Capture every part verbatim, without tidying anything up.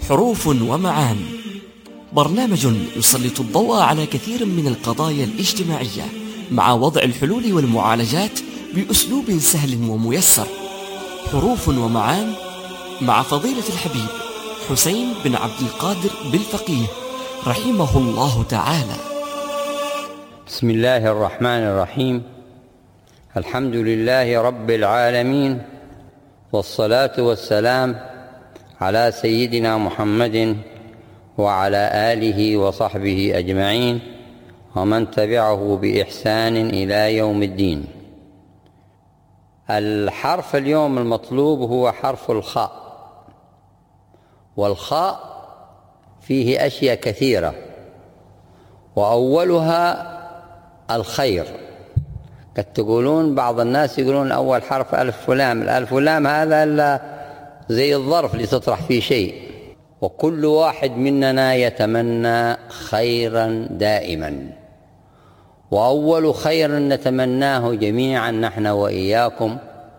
حروف ومعان، برنامج يسلط الضوء على كثير من القضايا الاجتماعية مع وضع الحلول والمعالجات بأسلوب سهل وميسر. حروف ومعان مع فضيلة الحبيب حسين بن عبد القادر بالفقيه رحمه الله تعالى. بسم الله الرحمن الرحيم. الحمد لله رب العالمين، والصلاة والسلام على سيدنا محمد وعلى آله وصحبه أجمعين ومن تبعه بإحسان إلى يوم الدين. الحرف اليوم المطلوب هو حرف الخاء، والخاء فيه أشياء كثيرة، وأولها الخير. قد تقولون بعض الناس يقولون أول حرف ألف ولام، الألف ولام هذا إلا زي الظرف لتطرح فيه شيء، وكل واحد مننا يتمنى خيرا دائما، وأول خير نتمناه جميعا نحن وإياكم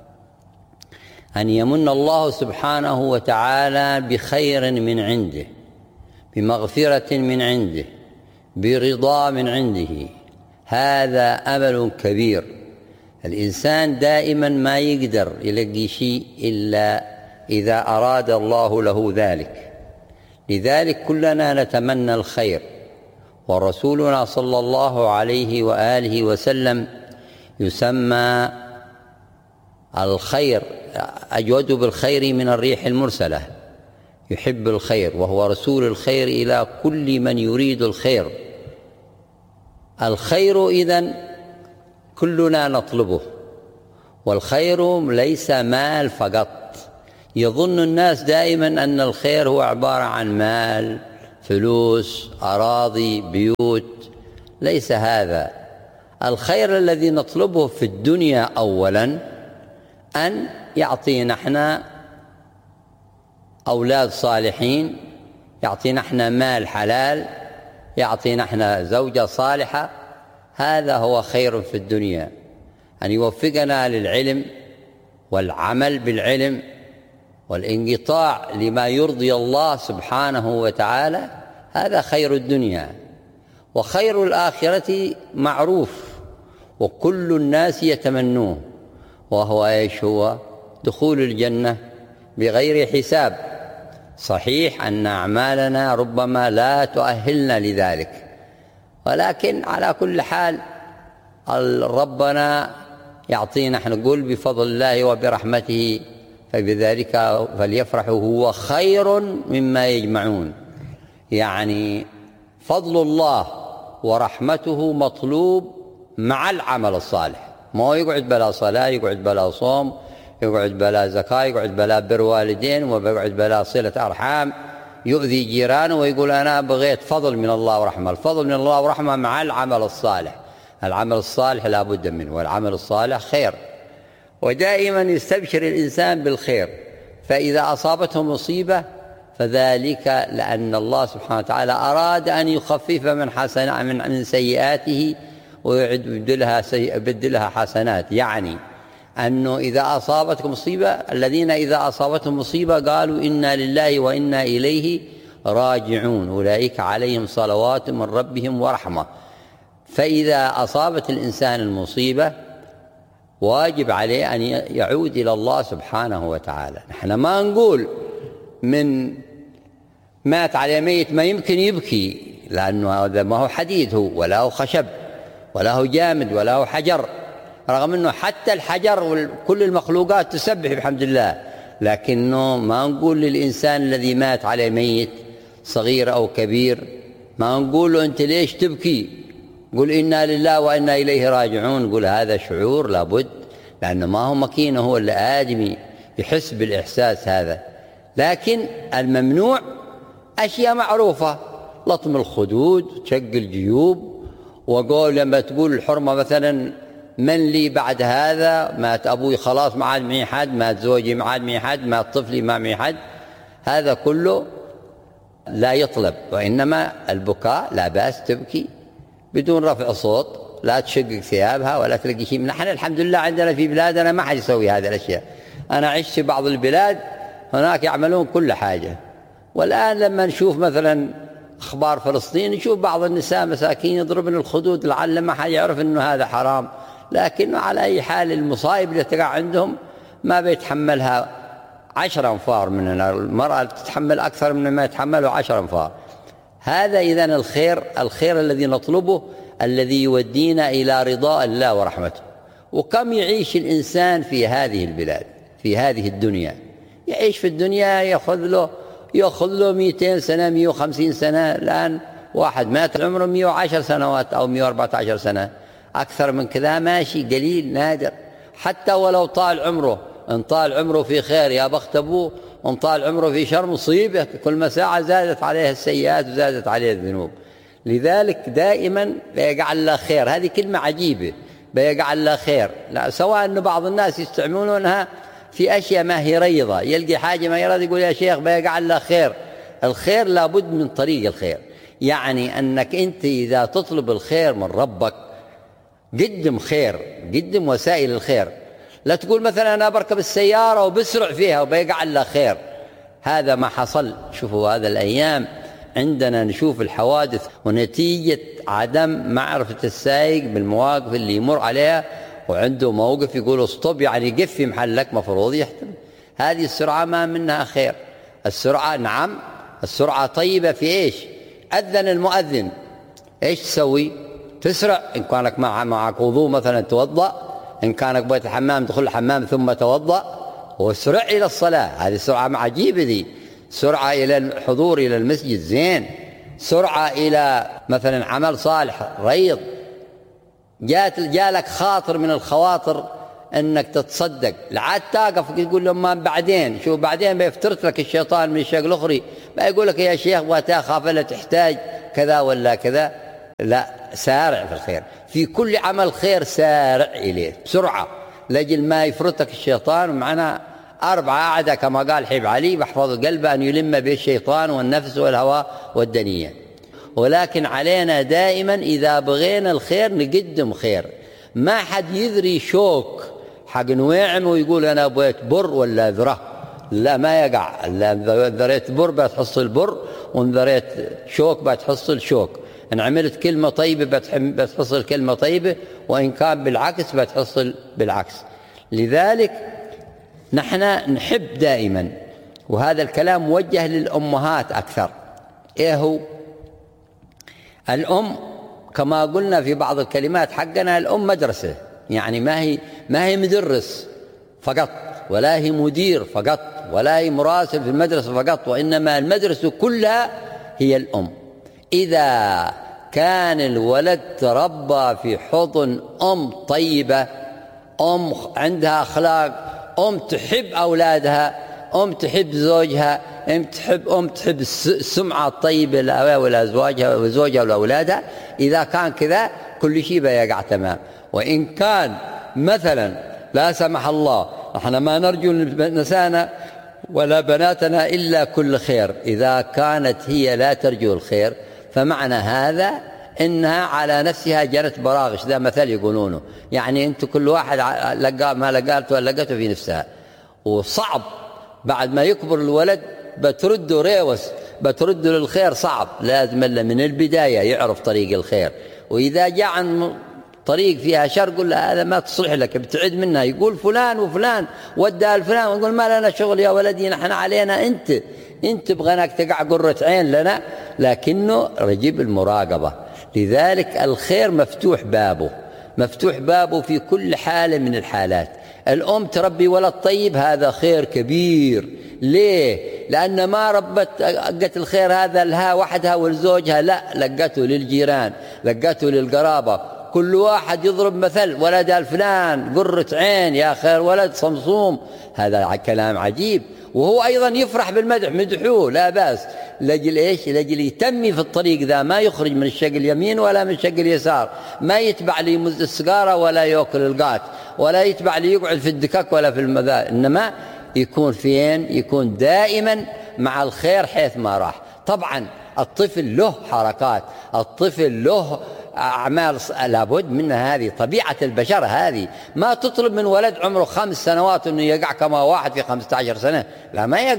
أن يمن الله سبحانه وتعالى بخير من عنده، بمغفرة من عنده، برضا من عنده. هذا أمل كبير. الإنسان دائما ما يقدر يلقي شيء إلا إذا أراد الله له ذلك، لذلك كلنا نتمنى الخير. ورسولنا صلى الله عليه وآله وسلم يسمى الخير أجود بالخير من الريح المرسلة، يحب الخير وهو رسول الخير إلى كل من يريد الخير. الخير إذن كلنا نطلبه، والخير ليس مال فقط. يظن الناس دائما أن الخير هو عبارة عن مال، فلوس، أراضي، بيوت. ليس هذا. الخير الذي نطلبه في الدنيا أولا أن يعطينا احنا أولاد صالحين، يعطينا احنا مال حلال، يعطينا احنا زوجة صالحة. هذا هو خير في الدنيا. أن يوفقنا للعلم والعمل بالعلم والانقطاع لما يرضي الله سبحانه وتعالى، هذا خير الدنيا. وخير الآخرة معروف وكل الناس يتمنوه، وهو ايش هو؟ دخول الجنة بغير حساب. صحيح أن أعمالنا ربما لا تؤهلنا لذلك، ولكن على كل حال ربنا يعطينا. احنا نقول بفضل الله وبرحمته فبذلك فليفرحوا هو خير مما يجمعون. يعني فضل الله ورحمته مطلوب مع العمل الصالح، ما هو يقعد بلا صلاة، يقعد بلا صوم، يقعد بلا زكاة، يقعد بلا بر والدين، ويقعد بلا صلة أرحام، يؤذي جيرانه ويقول أنا بغيت فضل من الله ورحمة. الفضل من الله ورحمة مع العمل الصالح. العمل الصالح لا بد منه، والعمل الصالح خير. ودائما يستبشر الإنسان بالخير، فإذا أصابته مصيبة فذلك لأن الله سبحانه وتعالى أراد أن يخفف من حسن من من سيئاته ويبدلها يبدلها حسنات. يعني أنه إذا أصابتكم مصيبة، الذين إذا أصابتهم مصيبة قالوا إنا لله وإنا إليه راجعون أولئك عليهم صلوات من ربهم ورحمة. فإذا أصابت الإنسان المصيبة واجب عليه أن يعود إلى الله سبحانه وتعالى. نحن ما نقول من مات على ميت ما يمكن يبكي، لأنه هذا ما هو حديد هو، ولا هو خشب، ولا هو جامد، ولا هو حجر، رغم أنه حتى الحجر وكل المخلوقات تسبح بحمد الله. لكنه ما نقول للإنسان الذي مات على ميت صغير أو كبير، ما نقول له أنت ليش تبكي، قل إنا لله وإنا إليه راجعون. قل هذا شعور لابد، لأنه ما هو مكينة، هو اللي آدمي يحس بالإحساس هذا. لكن الممنوع أشياء معروفة، لطم الخدود، شق الجيوب، وقول لما تقول الحرمة مثلا من لي بعد هذا، مات أبوي خلاص ما عاد معي حد، مات زوجي ما عاد معي حد، مات طفلي ما معي حد، هذا كله لا يطلب. وإنما البكاء لا بأس، تبكي بدون رفع صوت، لا تشقق ثيابها ولا تلقي شيء. نحن الحمد لله عندنا في بلادنا ما حد يسوي هذه الأشياء. أنا عشت في بعض البلاد هناك يعملون كل حاجة، والآن لما نشوف مثلا أخبار فلسطين نشوف بعض النساء مساكين يضربن الخدود لعل ما حد يعرف أنه هذا حرام، لكن على أي حال المصائب اللي تقع عندهم ما بيتحملها عشر أنفار من المرأة تتحمل أكثر من ما يتحمله عشر أنفار. هذا إذن الخير، الخير الذي نطلبه الذي يودينا إلى رضاء الله ورحمته. وكم يعيش الإنسان في هذه البلاد في هذه الدنيا، يعيش في الدنيا يأخذ له يأخذ له مئتين سنة مئة وخمسين سنة. الآن واحد مات عمره مئة وعشر سنوات أو مئة وأربعة عشر سنة، أكثر من كذا ماشي قليل نادر. حتى ولو طال عمره، إن طال عمره في خير يا بخت أبوه، وإن طال عمره في شر مصيبة، كل ما ساعة زادت عليه السيئات وزادت عليه الذنوب. لذلك دائما بيجعل الله خير، هذه كلمة عجيبة، بيجعل الله خير. لا سواء أن بعض الناس يستعملونها في أشياء ما هي ريضة، يلقي حاجة ما يراد يقول يا شيخ بيجعل الله خير. الخير لابد من طريق الخير، يعني أنك أنت إذا تطلب الخير من ربك قدم خير، قدم وسائل الخير. لا تقول مثلا أنا بركب السيارة وبسرع فيها وبيجعل الله خير، هذا ما حصل. شوفوا هذا الأيام عندنا نشوف الحوادث ونتيجة عدم معرفة السائق بالمواقف اللي يمر عليها، وعنده موقف يقول اسطب يعني قف في محلك، مفروض يحترم. هذه السرعة ما منها خير. السرعة نعم السرعة طيبة في إيش؟ أذن المؤذن إيش تسوي؟ تسرع. إن كانك مع معك وضوء مثلا توضأ، إن كانك بيت الحمام دخل الحمام ثم توضأ وسرع إلى الصلاة. هذه السرعة عجيبة دي. سرعة إلى الحضور إلى المسجد زين، سرعة إلى مثلا عمل صالح ريض. جات جالك خاطر من الخواطر أنك تتصدق، لعاد تقف تقول لهم ما بعدين، شو بعدين بيفترت لك الشيطان من الشيخ الأخرى، ما يقول لك يا شيخ وتخاف لا تحتاج كذا ولا كذا. لا، سارع في الخير، في كل عمل خير سارع إليه بسرعة لجل ما يفرطك الشيطان. ومعنا أربعة أعداء كما قال حبيب علي بحفظ قلبه أن يلم به الشيطان والنفس والهوى والدنيا. ولكن علينا دائما إذا بغينا الخير نقدم خير. ما حد يذري شوك حق نويعم ويقول أنا بغيت بر ولا ذره، لا ما يقع. لا ذريت بر بتحصل بر، وإن ذريت شوك بتحصل شوك. إن عملت كلمة طيبة بتحصل كلمة طيبة، وإن كان بالعكس بتحصل بالعكس. لذلك نحن نحب دائما، وهذا الكلام موجه للأمهات أكثر. إيه هو؟ الأم كما قلنا في بعض الكلمات حقنا الأم مدرسة، يعني ما هي ما هي مدرس فقط، ولا هي مدير فقط، ولا هي مراسل في المدرسة فقط، وإنما المدرسة كلها هي الأم. إذا كان الولد تربى في حضن أم طيبة، أم عندها أخلاق، أم تحب أولادها، أم تحب زوجها، أم تحب أم تحب السمعة الطيبة لأزواجها وزوجها وأولادها، إذا كان كذا كل شيء بيقع تمام. وإن كان مثلا لا سمح الله احنا ما نرجو نسانا ولا بناتنا إلا كل خير، إذا كانت هي لا ترجو الخير فمعنى هذا إنها على نفسها جنت براغش. ذا مثل يقولونه، يعني أنت كل واحد لقى ما لقاته لقته في نفسها. وصعب بعد ما يكبر الولد بترده ريوس، بترده للخير صعب. لازم من البداية يعرف طريق الخير، وإذا جاء عن طريق فيها شر قل هذا ما تصلح لك، ابتعد منها. يقول فلان وفلان ودى الفلان، ويقول ما لنا شغل يا ولدي، نحن علينا أنت أنت بغناك تقع قرة عين لنا، لكنه رجب المراقبة. لذلك الخير مفتوح بابه، مفتوح بابه في كل حالة من الحالات. الأم تربي ولد طيب هذا خير كبير. ليه؟ لأن ما ربت لقت الخير هذا لها وحدها ولزوجها، لا، لقته للجيران، لقته للقرابة. كل واحد يضرب مثل ولد الفلان قرة عين يا خير ولد صمصوم، هذا كلام عجيب. وهو أيضا يفرح بالمدح، مدحوه لا بأس، لجل إيش؟ لجل يتمي في الطريق ذا، ما يخرج من الشق اليمين ولا من الشق اليسار، ما يتبع لي يمز السجارة ولا يأكل القات، ولا يتبع لي يقعد في الدكك ولا في المذاهب، إنما يكون فين؟ يكون دائما مع الخير حيث ما راح. طبعا الطفل له حركات، الطفل له أعمال لابد منها، هذه طبيعة البشر. هذه ما تطلب من ولد عمره خمس سنوات أنه يقع كما واحد في خمسة عشر سنة، لا ما يقع،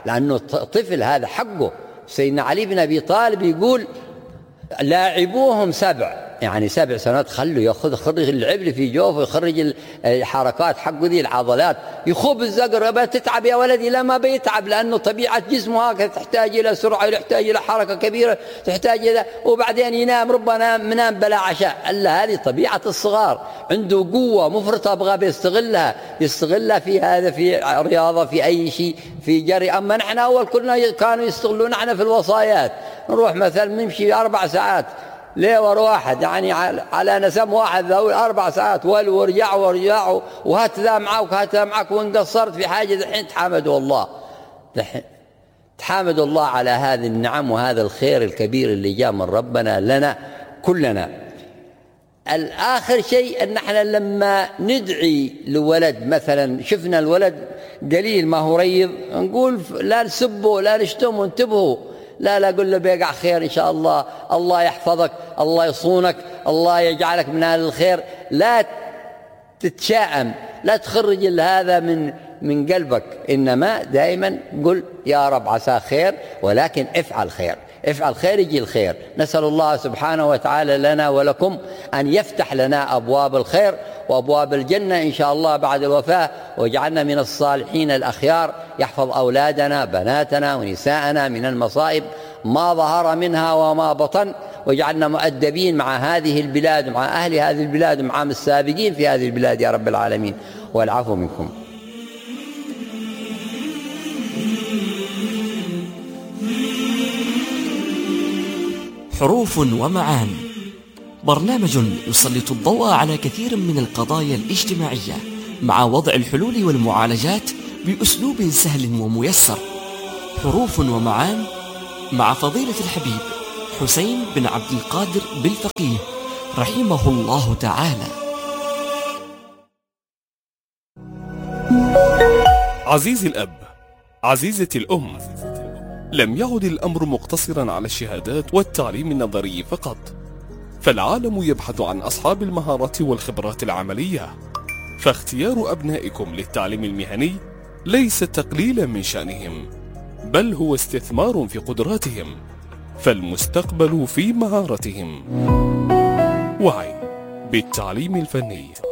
لأنه طفل هذا حقه. سيدنا علي بن أبي طالب يقول لاعبوهم سبع، يعني سبع سنوات، خلوا ياخذ يخرج العبل في جوفه، يخرج الحركات حقه ذي العضلات، يخوب الزقر. بتتعب يا ولدي؟ لا ما بيتعب، لأنه طبيعة جسمه هكذا، تحتاج إلى سرعة، يحتاج إلى حركة كبيرة، تحتاج إلى، وبعدين ينام، ربما منام بلا عشاء. ألا هذه طبيعة الصغار، عنده قوة مفرطة أبغى بيستغلها، يستغلها في هذا، في رياضة، في أي شيء، في جري. أما نحن أول كنا كانوا يستغلون نحن في الوصايات، نروح مثلا نمشي أربع ساعات ليور واحد، يعني على نسم واحد ذوي أربع ساعات، ول ورجعوا ورجعوا، وهات ذا معك وهات ذا معك، وإن قصرت في حاجة دحين تحامدوا الله، دحين تحامدوا الله على هذه النعم وهذا الخير الكبير اللي جاء من ربنا لنا كلنا. الآخر شيء أن احنا لما ندعي لولد، مثلا شفنا الولد قليل ما هو ريض، نقول لا نسبه لا نشتمه، انتبهوا، لا لا قل له بيقع خير إن شاء الله، الله يحفظك، الله يصونك، الله يجعلك من أهل الخير. لا تتشائم، لا تخرج هذا من من قلبك، إنما دائما قل يا رب عسى خير، ولكن افعل خير، افعل خير يجي الخير. نسأل الله سبحانه وتعالى لنا ولكم أن يفتح لنا أبواب الخير وأبواب الجنة إن شاء الله بعد الوفاة، ويجعلنا من الصالحين الأخيار، يحفظ أولادنا بناتنا ونساءنا من المصائب ما ظهر منها وما بطن، ويجعلنا مؤدبين مع هذه البلاد ومع أهل هذه البلاد ومع السابقين في هذه البلاد يا رب العالمين، والعفو منكم. حروف ومعاني، برنامج يسلط الضوء على كثير من القضايا الاجتماعية مع وضع الحلول والمعالجات بأسلوب سهل وميسر. حروف ومعاني مع فضيلة الحبيب حسين بن عبد القادر بالفقيه رحمه الله تعالى. عزيزي الأب، عزيزتي الأم، لم يعد الأمر مقتصرا على الشهادات والتعليم النظري فقط، فالعالم يبحث عن أصحاب المهارات والخبرات العملية، فاختيار أبنائكم للتعليم المهني ليس تقليلا من شأنهم، بل هو استثمار في قدراتهم، فالمستقبل في مهارتهم. وعي بالتعليم الفني.